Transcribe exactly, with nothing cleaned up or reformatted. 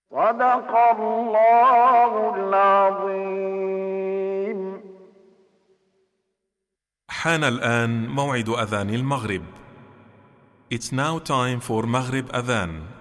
صدق الله العظيم. حان الآن موعد أذان المغرب. It's now time for Maghrib Adhan.